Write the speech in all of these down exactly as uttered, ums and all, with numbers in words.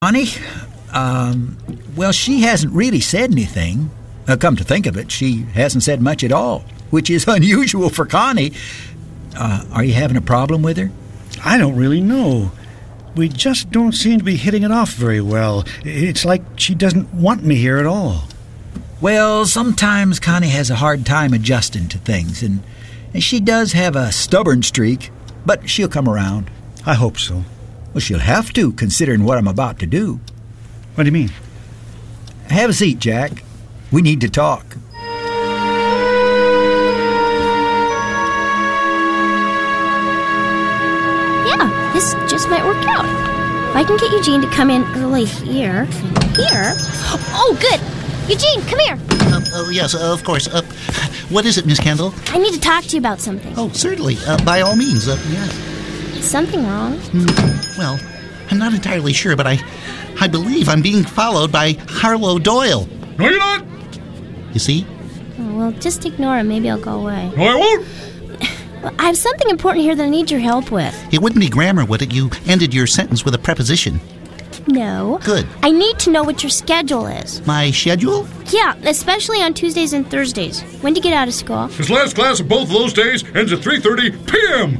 Connie, um, well, she hasn't really said anything. Uh, come to think of it, she hasn't said much at all, which is unusual for Connie. Uh, are you having a problem with her? I don't really know. We just don't seem to be hitting it off very well. It's like she doesn't want me here at all. Well, sometimes Connie has a hard time adjusting to things, and, and she does have a stubborn streak, but she'll come around. I hope so. Well, she'll have to, considering what I'm about to do. What do you mean? Have a seat, Jack. We need to talk. Yeah, this just might work out. If I can get Eugene to come in early here, here. Oh, good. Eugene, come here. Uh, oh, yes, uh, of course. Uh, what is it, Miss Kendall? I need to talk to you about something. Oh, certainly. Uh, by all means, uh, yes. Is something wrong? Mm, well, I'm not entirely sure, but I, I believe I'm being followed by Harlow Doyle. No, you're not. You see? Oh, well, just ignore him. Maybe I'll go away. No, I won't. Well, I have something important here that I need your help with. It wouldn't be grammar, would it? You ended your sentence with a preposition. No. Good. I need to know what your schedule is. My schedule? Yeah, especially on Tuesdays and Thursdays. When do you get out of school? His last class of both of those days ends at three thirty p.m.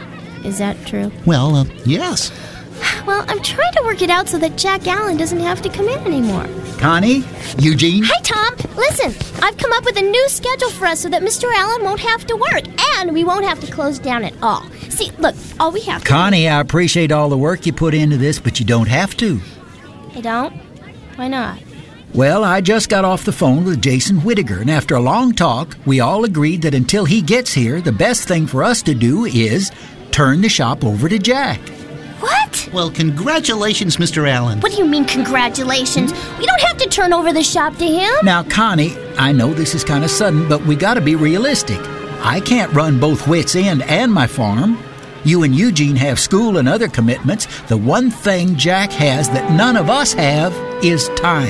Is that true? Well, uh, yes. Well, I'm trying to work it out so that Jack Allen doesn't have to come in anymore. Connie? Eugene? Hi, Tom. Listen, I've come up with a new schedule for us so that Mister Allen won't have to work, and we won't have to close down at all. See, look, all we have to Connie, do... I appreciate all the work you put into this, but you don't have to. I don't? Why not? Well, I just got off the phone with Jason Whittaker, and after a long talk, we all agreed that until he gets here, the best thing for us to do is turn the shop over to Jack. What? Well, congratulations, Mister Allen. What do you mean, congratulations? We don't have to turn over the shop to him. Now, Connie, I know this is kind of sudden, but we got to be realistic. I can't run both Whit's End and my farm. You and Eugene have school and other commitments. The one thing Jack has that none of us have is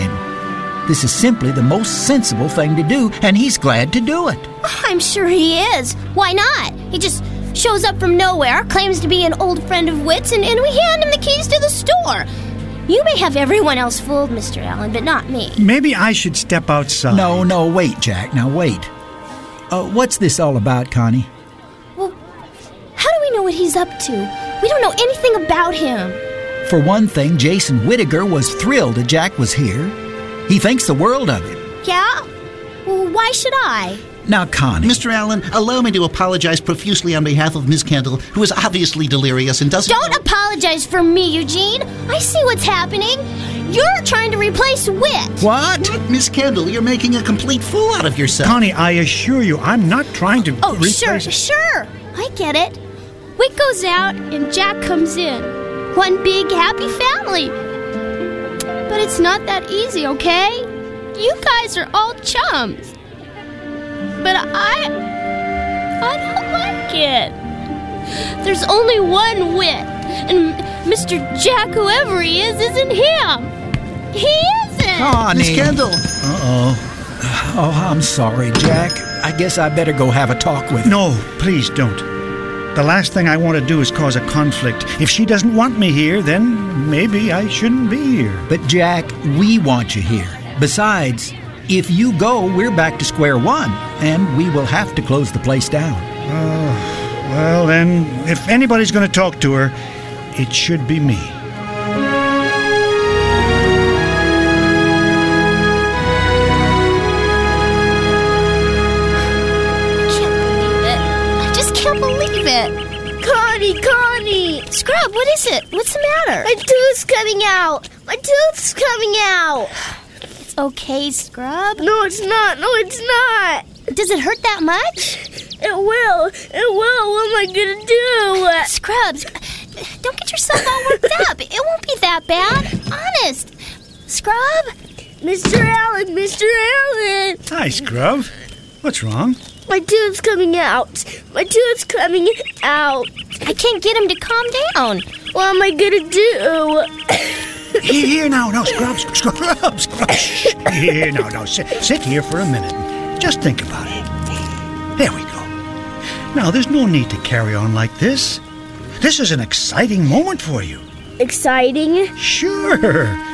time. This is simply the most sensible thing to do, and he's glad to do it. Oh, I'm sure he is. Why not? He just shows up from nowhere, claims to be an old friend of Whit's, and, and we hand him the keys to the store. You may have everyone else fooled, Mister Allen, but not me. Maybe I should step outside. No, no, wait, Jack. Now, wait. Uh, what's this all about, Connie? Well, how do we know what he's up to? We don't know anything about him. For one thing, Jason Whittaker was thrilled that Jack was here. He thinks the world of him. Yeah? Well, why should I? Now, Connie... Mister Allen, allow me to apologize profusely on behalf of Miss Kendall, who is obviously delirious and doesn't... Don't know... apologize for me, Eugene. I see what's happening. You're trying to replace Whit. What? What, Miss Kendall? You're making a complete fool out of yourself. Connie, I assure you, I'm not trying to Oh, replace... sure, sure. I get it. Whit goes out and Jack comes in. One big happy family. But it's not that easy, okay? You guys are all chums. But I... I don't like it. There's only one Whit, and Mister Jack, whoever he is, isn't him. He isn't. Connie. Miss Kendall. Uh-oh. Oh, I'm sorry, Jack. I guess I better go have a talk with her. No, please don't. The last thing I want to do is cause a conflict. If she doesn't want me here, then maybe I shouldn't be here. But, Jack, we want you here. Besides, if you go, we're back to square one, and we will have to close the place down. Uh, well, then, if anybody's going to talk to her, it should be me. Connie, Connie! Scrub, what is it? What's the matter? My tooth's coming out! My tooth's coming out! It's okay, Scrub. No, it's not. No, it's not. Does it hurt that much? It will. It will. What am I going to do? Scrubs, don't get yourself all worked up. It won't be that bad. Honest. Scrub? Mister Allen, Mister Allen! Hi, Scrub. What's wrong? My tooth's coming out. My tooth's coming out. I can't get him to calm down. What am I gonna do? Here, here, now, now, Scrub, Scrub, Scrub. Shh. Here, now, now, sit, sit here for a minute. Just think about it. There we go. Now, there's no need to carry on like this. This is an exciting moment for you. exciting? Sure.